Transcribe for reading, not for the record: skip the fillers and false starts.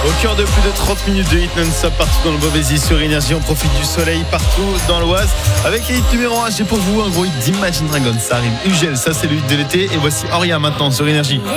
Au cœur de plus de 30 minutes de hit non-stop partout dans le Beauvaisis sur Énergie. On profite du soleil partout dans l'Oise. Avec les hits numéro 1, j'ai pour vous un gros hit d'Imagine Dragons. Ça arrive. Ugel, ça c'est le hit de l'été. Et voici Oria maintenant sur Énergie.